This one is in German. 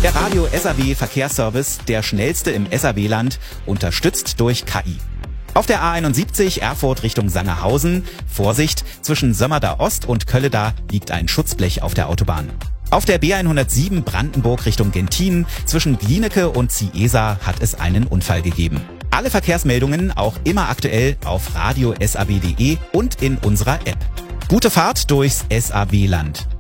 Der Radio SAW Verkehrsservice, der schnellste im SAW-Land, unterstützt durch KI. Auf der A71 Erfurt Richtung Sangerhausen, Vorsicht, zwischen Sömmerda Ost und Kölleda liegt ein Schutzblech auf der Autobahn. Auf der B107 Brandenburg Richtung Genthin, zwischen Glienicke und Ciesa hat es einen Unfall gegeben. Alle Verkehrsmeldungen auch immer aktuell auf radio-saw.de und in unserer App. Gute Fahrt durchs SAW-Land.